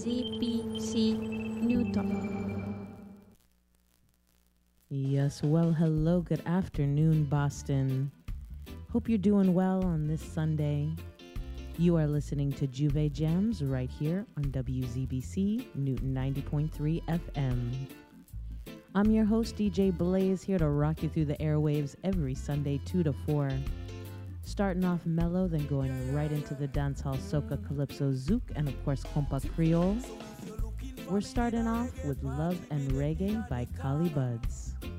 WZPC Newton. Yes, well, hello, good afternoon, Boston. Hope you're doing well on this Sunday. You are listening to Juve Jams right here on WZBC Newton 90.3 FM. I'm your host, DJ Blaze, here to rock you through the airwaves every Sunday, 2 to 4. Starting off mellow, then going right into the dancehall, soca, calypso, zouk, and of course, compa creole. We're starting off with Love and Reggae by Collie Buddz.